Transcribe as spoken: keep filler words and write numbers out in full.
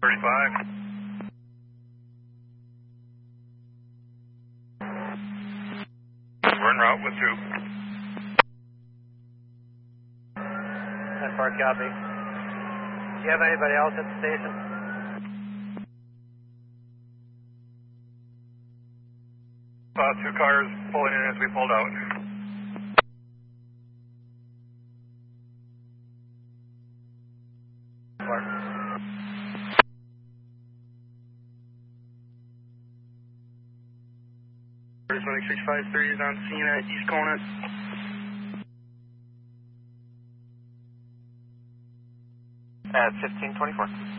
thirty-five. We're en route with two. ten four, copy. Do you have anybody else at the station? Uh, two cars pulling in as we pulled out. Four. twenty-six five three is on scene at East Conant. At fifteen twenty-four.